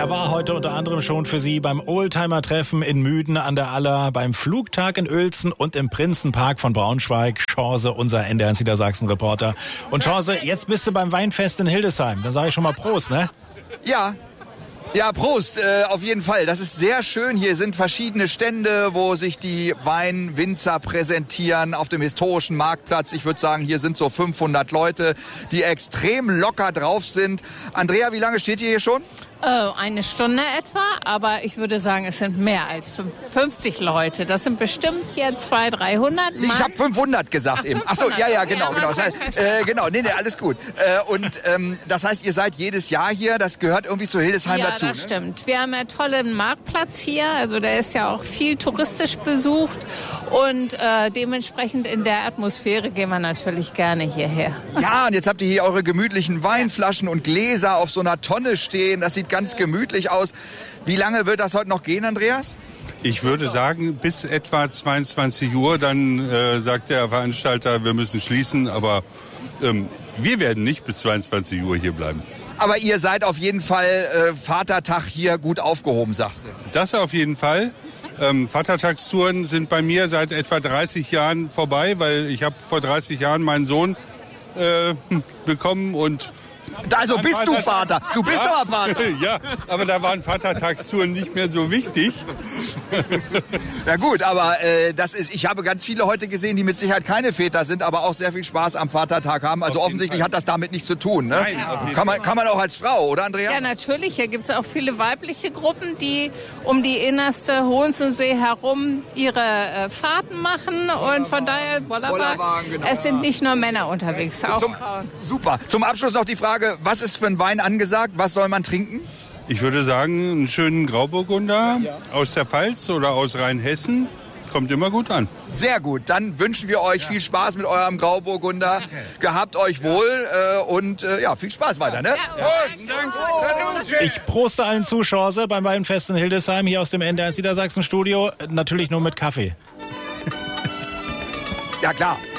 Er war heute unter anderem schon für Sie beim Oldtimer-Treffen in Müden an der Aller, beim Flugtag in Uelzen und im Prinzenpark von Braunschweig. Chance, unser NDR Niedersachsen-Reporter. Und Chance, jetzt bist du beim Weinfest in Hildesheim. Dann sage ich schon mal Prost, ne? Ja, Prost, auf jeden Fall. Das ist sehr schön. Hier sind verschiedene Stände, wo sich die Weinwinzer präsentieren auf dem historischen Marktplatz. Ich würde sagen, hier sind so 500 Leute, die extrem locker drauf sind. Andrea, wie lange steht ihr hier schon? Eine Stunde etwa, aber ich würde sagen, es sind mehr als 50 Leute. Das sind bestimmt jetzt 200, 300 Mann. Ich habe 500 gesagt eben. Ach so, ja, genau. Das heißt, alles gut. Das heißt, ihr seid jedes Jahr hier, das gehört irgendwie zu Hildesheim dazu, Ja, das stimmt. Wir haben ja tollen Marktplatz hier, also der ist ja auch viel touristisch besucht und dementsprechend in der Atmosphäre gehen wir natürlich gerne hierher. Ja, und jetzt habt ihr hier eure gemütlichen Weinflaschen und Gläser auf so einer Tonne stehen. Das sieht ganz gemütlich aus. Wie lange wird das heute noch gehen, Andreas? Ich würde sagen, bis etwa 22 Uhr. Dann sagt der Veranstalter, wir müssen schließen. Aber wir werden nicht bis 22 Uhr hier bleiben. Aber ihr seid auf jeden Fall Vatertag hier gut aufgehoben, sagst du? Das auf jeden Fall. Vatertagstouren sind bei mir seit etwa 30 Jahren vorbei, weil ich habe vor 30 Jahren meinen Sohn bekommen und... Also bist du Vater? Du bist aber Vater. Ja, aber da waren Vatertagstouren nicht mehr so wichtig. Ja gut, aber ich habe ganz viele heute gesehen, die mit Sicherheit keine Väter sind, aber auch sehr viel Spaß am Vatertag haben. Also offensichtlich hat das damit nichts zu tun. Ne? Nein, kann man auch als Frau, oder Andrea? Ja, natürlich. Hier gibt es auch viele weibliche Gruppen, die um die innerste Hohensensee herum ihre Fahrten machen. Und von daher, Bollerwagen, genau. Es sind nicht nur Männer unterwegs, auch Frauen. Super. Zum Abschluss noch die Frage, was ist für ein Wein angesagt? Was soll man trinken? Ich würde sagen, einen schönen Grauburgunder aus der Pfalz oder aus Rheinhessen. Kommt immer gut an. Sehr gut. Dann wünschen wir euch viel Spaß mit eurem Grauburgunder. Danke. Gehabt euch wohl und viel Spaß weiter. Ne? Danke. Ich proste allen Zuschauern beim Weinfest in Hildesheim hier aus dem NDR Niedersachsen Studio. Natürlich nur mit Kaffee. Ja, klar.